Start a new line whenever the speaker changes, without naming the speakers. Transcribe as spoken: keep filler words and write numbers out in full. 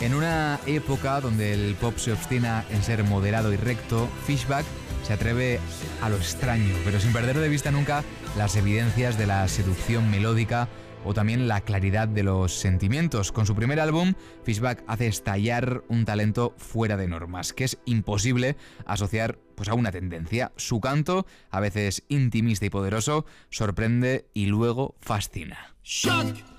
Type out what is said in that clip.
En una época donde el pop se obstina en ser moderado y recto, Fishback se atreve a lo extraño, pero sin perder de vista nunca las evidencias de la seducción melódica o también la claridad de los sentimientos. Con su primer álbum, Fishback hace estallar un talento fuera de normas, que es imposible asociar pues, a una tendencia. Su canto, a veces intimista y poderoso, sorprende y luego fascina.
Shock.